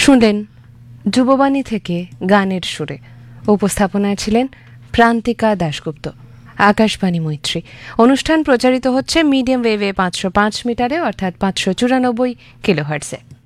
শুনলেন যুববাণী থেকে গানের সুরে। উপস্থাপনায় ছিলেন প্রান্তিকা দাশগুপ্ত। আকাশবাণী মৈত্রী অনুষ্ঠান প্রচারিত হচ্ছে মিডিয়াম ওয়েভে 505 মিটারে অর্থাৎ 594 কিলোহার্টজে।